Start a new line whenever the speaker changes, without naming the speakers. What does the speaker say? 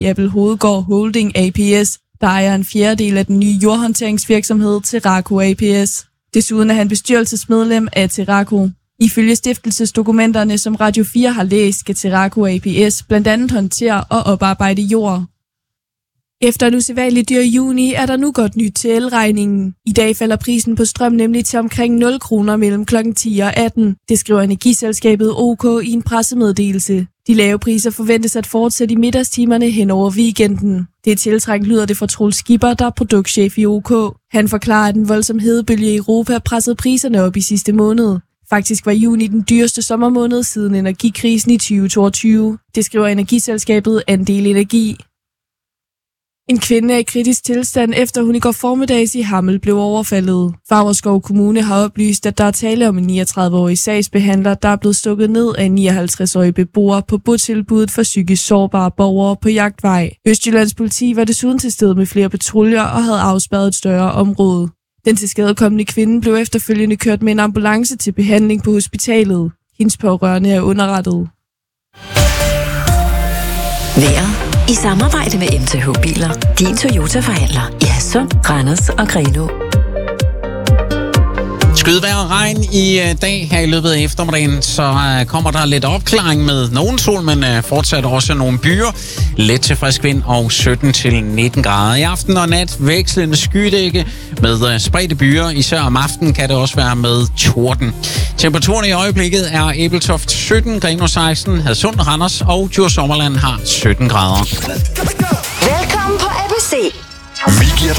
i Apple Hovedgård Holding ApS, der ejer en fjerdedel af den nye jordhåndteringsvirksomhed Teraco ApS. Desuden er han bestyrelsesmedlem af Teraco. Ifølge stiftelsesdokumenterne, som Radio 4 har læst, skal Teraco ApS blandt andet håndtere og oparbejde jord. Efter en usædvanlig dyr juni er der nu godt nyt til elregningen. I dag falder prisen på strøm nemlig til omkring 0 kroner mellem kl. 10 og 18. Det skriver energiselskabet OK i en pressemeddelelse. De lave priser forventes at fortsætte i middagstimerne hen over weekenden. Det er tiltrængt, lyder det fra Troels Skipper, der er produktchef i OK. Han forklarer, at en voldsom hedebølge i Europa pressede priserne op i sidste måned. Faktisk var juni den dyreste sommermåned siden energikrisen i 2022. Det skriver energiselskabet Andel Energi. En kvinde er i kritisk tilstand, efter hun i går formiddags i Hammel blev overfaldet. Favrskov Kommune har oplyst, at der er tale om en 39-årig sagsbehandler, der er blevet stukket ned af en 59-årig beboer på botilbuddet for psykisk sårbare borgere på Jagtvej. Østjyllands politi var desuden til stede med flere patruljer og havde afspærret et større område. Den tilskadekomne kvinde blev efterfølgende kørt med en ambulance til behandling på hospitalet. Hendes pårørende er underrettet.
Vejret i samarbejde med MTH Biler. Din Toyota-forhandler i Hadsund, Randers og Grenaa.
Skydvejr og regn i dag her i løbet af eftermiddagen, så kommer der lidt opklaring med nogen sol, men fortsat også nogle byer. Let til frisk vind og 17-19 grader. I aften og nat vekslende skydække med spredte byer. Især om aftenen kan det også være med torden. Temperaturen i øjeblikket er Ebeltoft 17, Grenaa 16, Hadsund, Randers og Djursland har 17 grader.
Velkommen på ABC.
Vi giver dig